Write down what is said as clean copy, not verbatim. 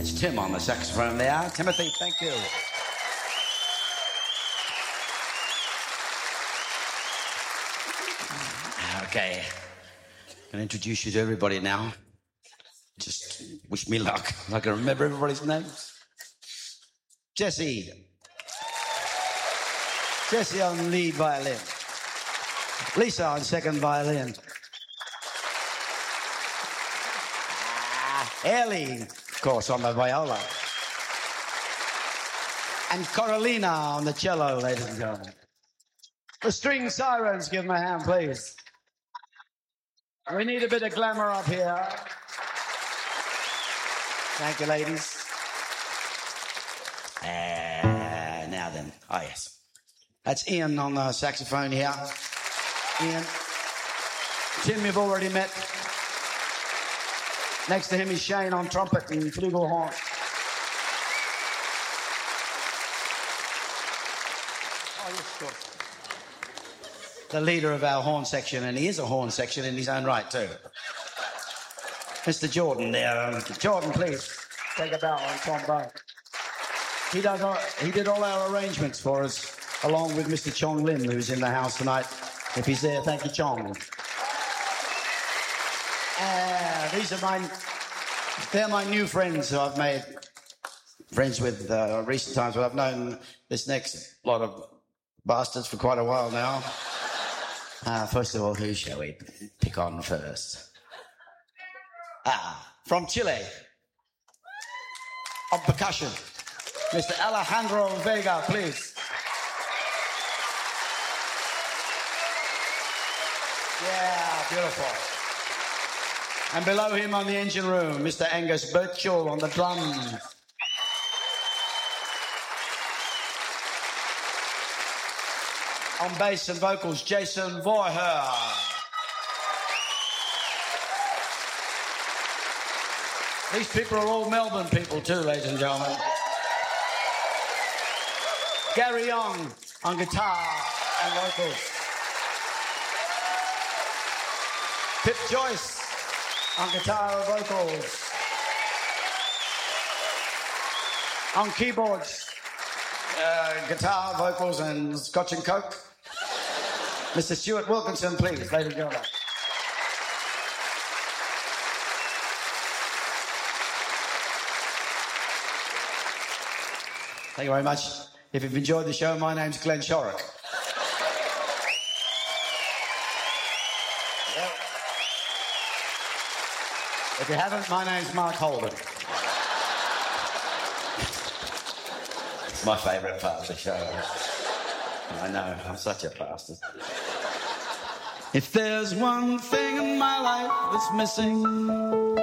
That's Tim on the saxophone there. Timothy, thank you. Okay. I'm going to introduce you to everybody now. Just wish me luck. I can remember everybody's names. Jesse. Jesse on lead violin. Lisa on second violin. Ellie, of course, on the viola. And Carolina on the cello, ladies and gentlemen. The string sirens, give them a hand, please. We need a bit of glamour up here. Thank you, ladies. Now then, oh yes. That's Ian on the saxophone here. Ian. Tim, you've already met. Next to him is Shane on trumpet and flugelhorn. Oh, yes, sure. The leader of our horn section, and he is a horn section in his own right, too. Mr. Jordan there. Jordan, please, take a bow on trombone. He did all our arrangements for us, along with Mr. Chong Lim, who's in the house tonight. If he's there, thank you, Chong. They're my new friends who I've made friends with recent times, but I've known this next lot of bastards for quite a while now. First of all, who shall we pick on first? From Chile, on percussion, Mr. Alejandro Vega, please. Yeah, beautiful. And below him on the engine room, Mr. Angus Birchall on the drums. On bass and vocals, Jason Voorher. These people are all Melbourne people too, ladies and gentlemen. Gary Young on guitar and vocals. Pip Joyce on guitar and vocals. On keyboards, guitar, vocals, and Scotch and Coke. Mr. Stuart Wilkinson, please, ladies and gentlemen. Thank you very much. If you've enjoyed the show, my name's Glenn Shorrock. Yep. If you haven't, my name's Mark Holden. It's my favourite part of the show. I know, I'm such a bastard. If there's one thing in my life that's missing,